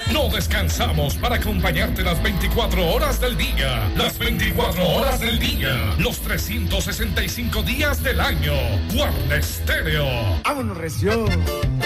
No descansamos para acompañarte las 24 horas del día. Las 24 horas del día. Los 365 días del año. Guarda Estéreo. ¡Vámonos, recio!